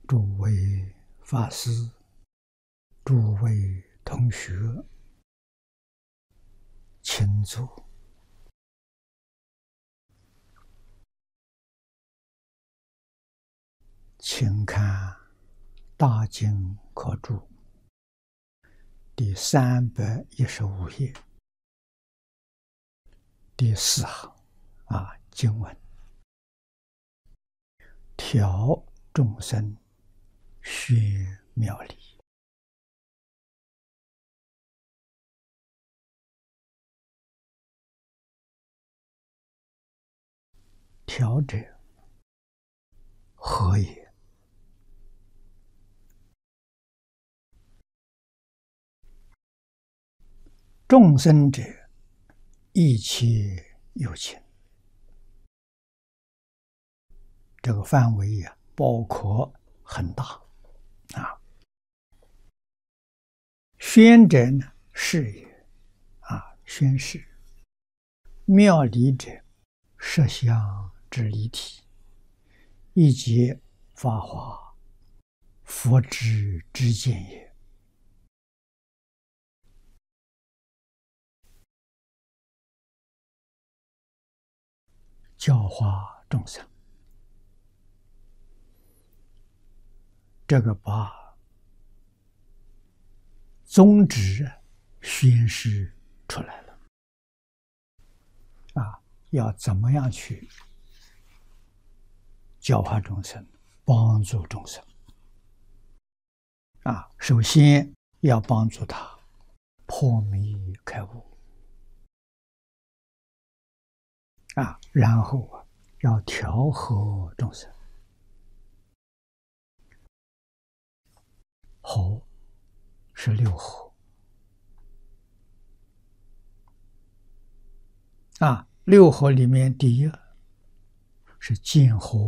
诸位法师、诸位同学，请坐。请看《大经科注》第315页第4行经文：调众生宣妙理。调者，何也？众生者，一切有情。这个范围包括很大宣者呢，是也宣示；妙理者，实相之理体，一切法华，佛之知见也。教化众生，这个把宗旨宣示出来了要怎么样去教化众生，帮助众生首先要帮助他破迷开悟然后要调和众生。和是六和六和里面第一是见和